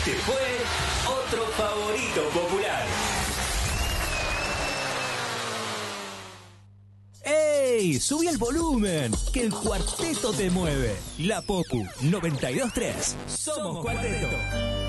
Se fue otro favorito popular. ¡Ey! Subí el volumen, que el cuarteto te mueve. La Popu 92.3. Somos Cuarteto.